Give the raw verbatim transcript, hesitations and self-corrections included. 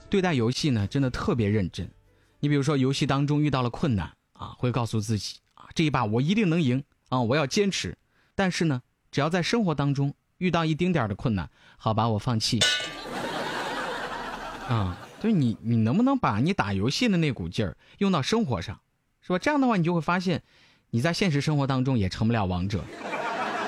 对待游戏呢，真的特别认真。你比如说游戏当中遇到了困难啊，会告诉自己啊，这一把我一定能赢啊，我要坚持。但是呢，只要在生活当中遇到一丁点的困难，好吧，我放弃。啊，就是你，你能不能把你打游戏的那股劲儿用到生活上，是吧？这样的话，你就会发现，你在现实生活当中也成不了王者。